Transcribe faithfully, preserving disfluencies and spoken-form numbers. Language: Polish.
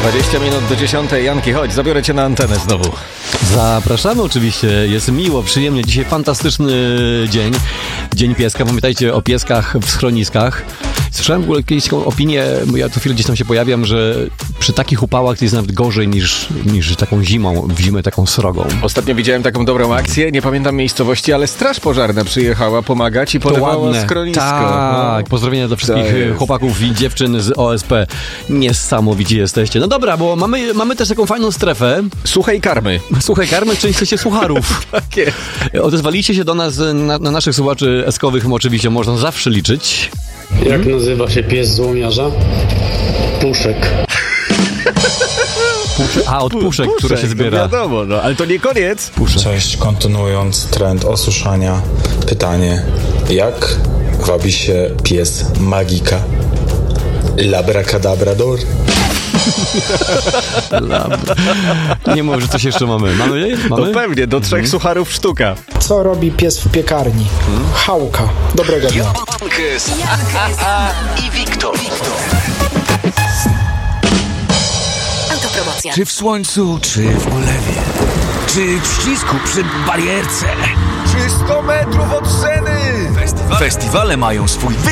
dwadzieścia minut do dziesiątej. Janki, chodź, zabiorę cię na antenę znowu. Zapraszamy oczywiście, jest miło, przyjemnie. Dzisiaj fantastyczny dzień, Dzień Pieska. Pamiętajcie o pieskach w schroniskach. Słyszałem w ogóle kiedyś taką opinię, ja co chwilę gdzieś tam się pojawiam, że przy takich upałach to jest nawet gorzej niż, niż taką zimą, w zimę taką srogą. Ostatnio widziałem taką dobrą akcję, nie pamiętam miejscowości, ale straż pożarna przyjechała pomagać i polewała schronisko. Tak, no. Pozdrowienia dla wszystkich chłopaków i dziewczyn z O S P. Niesamowici jesteście. No dobra, bo mamy, mamy też taką fajną strefę. Suchej karmy. Suchej karmy, czyli chcecie sucharów. Tak jest. Odezwaliście się do nas, na, na naszych słuchaczy eskowych oczywiście można zawsze liczyć. Jak hmm? nazywa się pies złomiarza? Puszek. Puszek. A, od puszek, puszek które się zbiera. No wiadomo, no, ale to nie koniec. Puszek. Cześć, kontynuując trend osuszania, pytanie. Jak wabi się pies magika? Labracadabrador. Labra. Nie mów, że coś jeszcze mamy. Mamy? mamy? To pewnie, do trzech mhm. sucharów sztuka. Co robi pies w piekarni? Hmm? Chałka. Dobrego dnia. Jankes i Wiktor. Autopromocja. Czy w słońcu, czy w ulewie, czy w ścisku przy barierce, czy sto metrów od sceny. Festiwale mają swój